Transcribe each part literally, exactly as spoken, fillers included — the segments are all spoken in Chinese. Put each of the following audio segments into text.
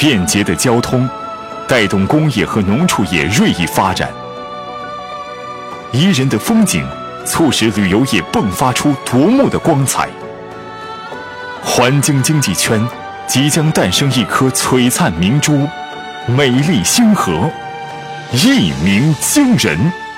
便捷的交通带动工业和农畜业锐意发展，宜人的风景促使旅游业迸发出夺目的光彩。环京经济圈即将诞生一颗璀璨明珠，美丽星河，一鸣惊人。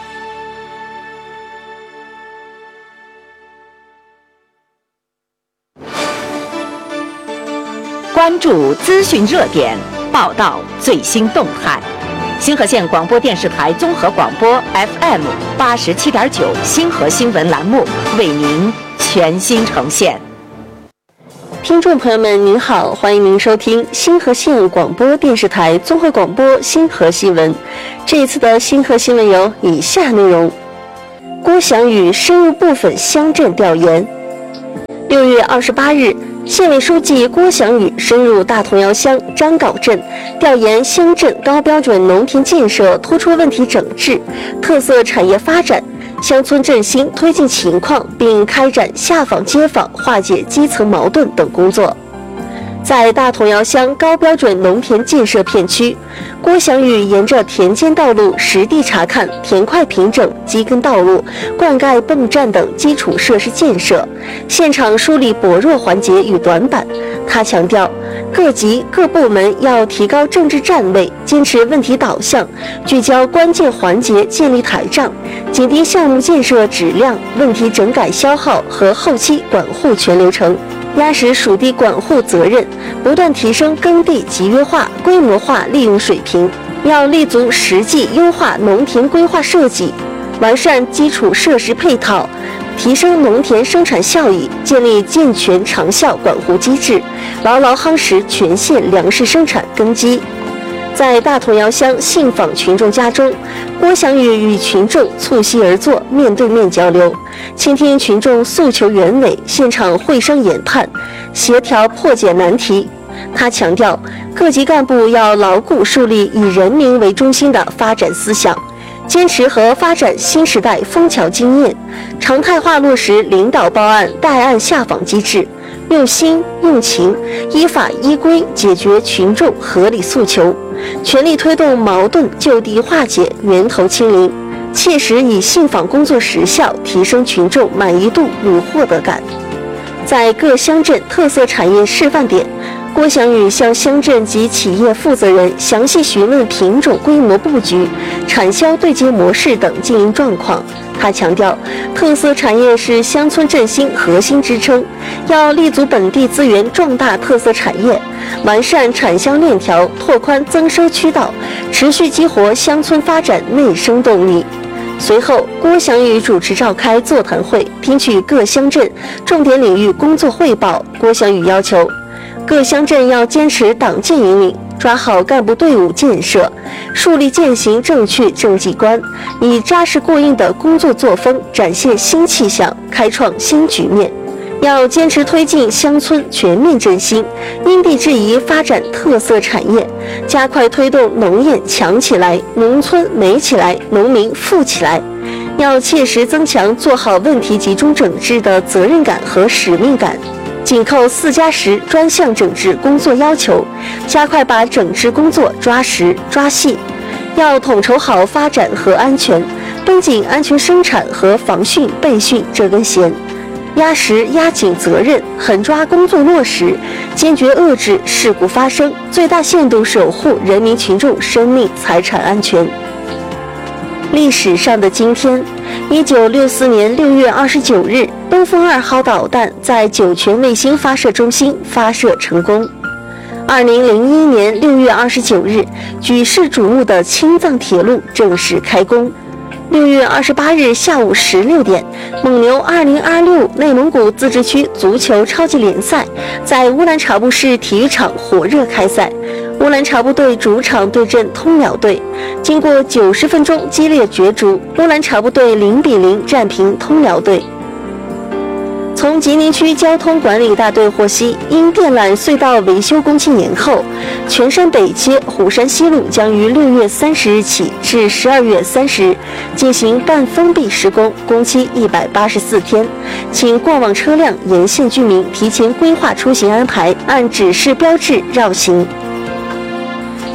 关注资讯热点，报道最新动态。星河县广播电视台综合广播 F M 八十七点九星河新闻栏目为您全新呈现。 听众朋友们，您好，欢迎您收听星河县广播电视台综合广播星河新闻。这一次的星河新闻有以下内容：郭祥宇深入部分乡镇调研。六月二十八日，县委书记郭祥宇深入大同窑乡张镐镇，调研乡镇高标准农田建设突出问题整治、特色产业发展、乡村振兴推进情况，并开展下访街访、化解基层矛盾等工作。在大同窑乡高标准农田建设片区，郭祥宇沿着田间道路实地查看田块平整、基根道路、灌溉泵站等基础设施建设，现场梳理薄弱环节与短板。他强调，各级各部门要提高政治站位，坚持问题导向，聚焦关键环节建立台账，紧盯项目建设质量、问题整改消耗和后期管护全流程，压实属地管护责任，不断提升耕地集约化、规模化利用水平。要立足实际优化农田规划设计，完善基础设施配套，提升农田生产效益，建立健全长效管护机制，牢牢夯实全县粮食生产根基。在大同窑乡信访群众家中，郭祥宇与群众促膝而坐，面对面交流，倾听群众诉求原委，现场会商研判，协调破解难题。他强调，各级干部要牢固树立以人民为中心的发展思想，坚持和发展新时代枫桥经验，常态化落实领导报案、带案下访机制，用心用情，依法依规解决群众合理诉求，全力推动矛盾就地化解、源头清零，切实以信访工作实效提升群众满意度与获得感。在各乡镇特色产业示范点，郭祥宇向乡镇及企业负责人详细询问品种规模布局、产销对接模式等经营状况。他强调，特色产业是乡村振兴核心支撑，要立足本地资源，壮大特色产业，完善产销链条，拓宽增收渠道，持续激活乡村发展内生动力。随后，郭祥宇主持召开座谈会，听取各乡镇重点领域工作汇报。郭祥宇要求，各乡镇要坚持党建引领，抓好干部队伍建设，树立践行正确政绩观，以扎实过硬的工作作风展现新气象，开创新局面。要坚持推进乡村全面振兴，因地制宜发展特色产业，加快推动农业强起来、农村美起来、农民富起来。要切实增强做好问题集中整治的责任感和使命感，紧扣四加十专项整治工作要求，加快把整治工作抓实抓细。要统筹好发展和安全，绷紧安全生产和防汛备汛这根弦，压实压紧责任，狠抓工作落实，坚决遏制事故发生，最大限度守护人民群众生命财产安全。历史上的今天，一九六四年六月二十九日，东风二号导弹在酒泉卫星发射中心发射成功。二零零一年六月二十九日，举世瞩目的青藏铁路正式开工。六月二十八日下午十六点，蒙牛二零二六内蒙古自治区足球超级联赛在乌兰察布市体育场火热开赛。乌兰察布队主场对阵通辽队，经过九十分钟激烈角逐，乌兰察布队零比零战平通辽队。从吉林区交通管理大队获悉，因电缆隧道维修工期延后，全山北街虎山西路将于六月三十日起至十二月三十日进行半封闭施工，工期一百八十四天。请过往车辆、沿线居民提前规划出行安排，按指示标志绕行。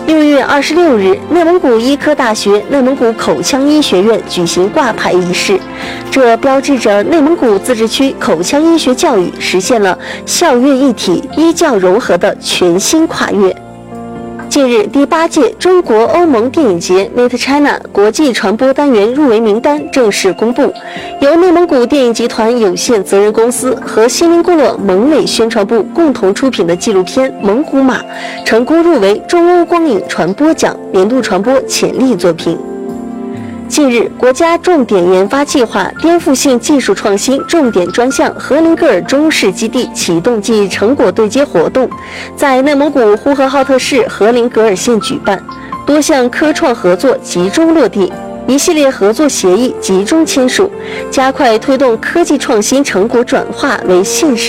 六月二十六日，内蒙古医科大学内蒙古口腔医学院举行挂牌仪式，这标志着内蒙古自治区口腔医学教育实现了校院一体、医教融合的全新跨越。近日，第八届中国欧盟电影节 Meet China 国际传播单元入围名单正式公布，由内蒙古电影集团有限责任公司和锡林郭勒蒙委宣传部共同出品的纪录片《蒙古马》成功入围中欧光影传播奖年度传播潜力作品。近日，国家重点研发计划颠覆性技术创新重点专项和林格尔中市基地启动暨成果对接活动在内蒙古呼和浩特市和林格尔县举办，多项科创合作集中落地，一系列合作协议集中签署，加快推动科技创新成果转化为现实